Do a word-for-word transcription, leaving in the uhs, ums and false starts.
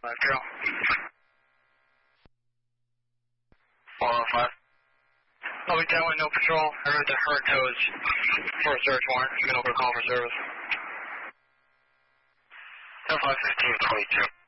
five zero. four oh five. I'll be down with no patrol. I heard the herd toes for a search warrant. You can over call for service. five fifteen twenty-two.